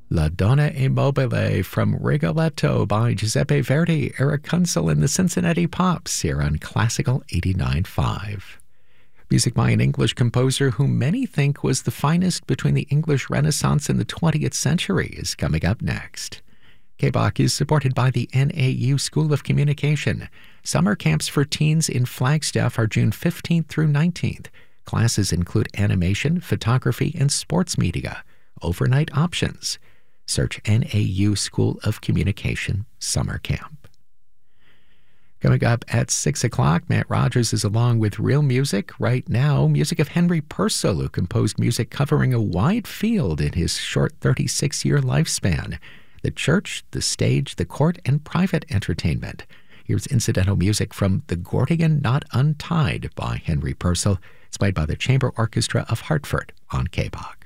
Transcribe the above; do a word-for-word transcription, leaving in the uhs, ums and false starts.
La Donna Immobile from Rigoletto by Giuseppe Verdi, Eric Kunzel and the Cincinnati Pops here on Classical eighty-nine point five. Music by an English composer who many think was the finest between the English Renaissance and the twentieth century is coming up next. K B O C is supported by the N A U School of Communication. Summer camps for teens in Flagstaff are June fifteenth through nineteenth. Classes include animation, photography, and sports media. Overnight options. Search N A U School of Communication Summer Camp. Coming up at six o'clock, Matt Rogers is along with Real Music. Right now, music of Henry Purcell, who composed music covering a wide field in his short thirty-six-year lifespan. The church, the stage, the court, and private entertainment. Here's incidental music from The Gordian Knot Untied by Henry Purcell. It's played by the Chamber Orchestra of Hartford on K B O C.